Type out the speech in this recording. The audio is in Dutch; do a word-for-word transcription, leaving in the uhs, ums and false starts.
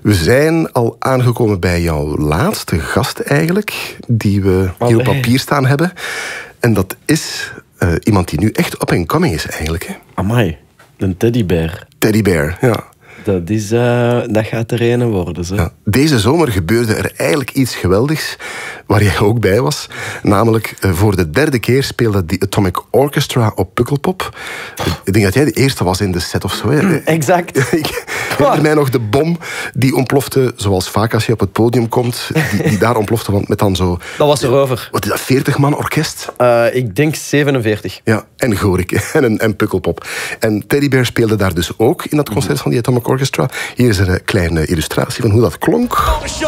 We zijn al aangekomen bij jouw laatste gast eigenlijk, die we Allee. hier op papier staan hebben. En dat is uh, iemand die nu echt up and coming is eigenlijk. Hè? Amai, een teddybeer. Teddybear, ja. Dat, is, uh, dat gaat er een worden. Zo. Ja. Deze zomer gebeurde er eigenlijk iets geweldigs, waar jij ook bij was. Namelijk, uh, voor de derde keer speelde die Atomic Orchestra op Pukkelpop. Ik denk dat jij de eerste was in de set of zo. Hè? Exact. Ik herinner mij nog de bom die ontplofte, zoals vaak als je op het podium komt, die, die daar ontplofte, want met dan zo... Dat was erover. Wat is dat, veertig man orkest? Uh, ik denk zevenenveertig. Ja, en Gorik en, en Pukkelpop. En Teddybear speelde daar dus ook in dat concert van die Atomic Orchestra. Hier is er een kleine illustratie van hoe dat klonk.